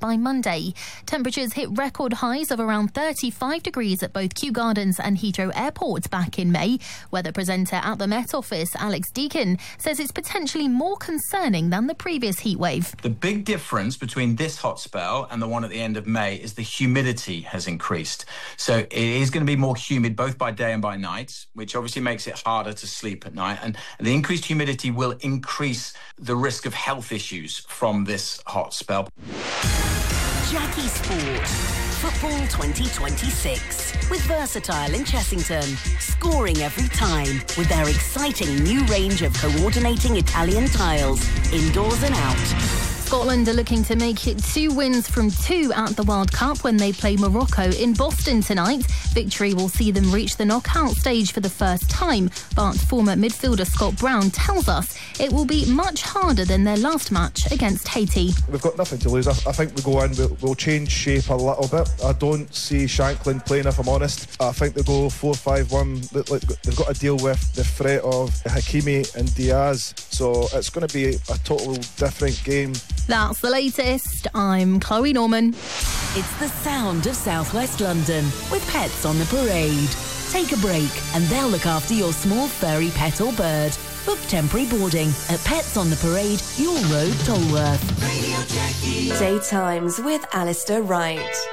by Monday. Temperatures hit record highs of around 35 degrees at both Kew Gardens and Heathrow airports back in May. Weather presenter at the Met Office, Alex Deakin, says it's potentially more concerning than the previous heatwave. The big difference between this hot spell and the one at the end of May is the humidity has increased. So it is going to be more humid both by day and by night, which obviously makes it harder to sleep at night. And the increased humidity will increase the risk of health issues from this hot spell. Jackie Sport. Football 2026 with Versatile in Chessington, scoring every time with their exciting new range of coordinating Italian tiles, indoors and out. Scotland are looking to make it 2 wins from 2 at the World Cup when they play Morocco in Boston tonight. Victory will see them reach the knockout stage for the first time, but former midfielder Scott Brown tells us it will be much harder than their last match against Haiti. We've got nothing to lose. I think we go in, we'll change shape a little bit. I don't see Shankland playing, if I'm honest. I think they go 4-5-1. They've got to deal with the threat of Hakimi and Diaz, so it's going to be a total different game. That's the latest. I'm Chloe Norman. It's the sound of southwest London with Pets on the Parade. Take a break and they'll look after your small furry pet or bird. Book temporary boarding at Pets on the Parade, Your Road, Tolworth. Radio Jackie. Daytimes with Alistair Wright.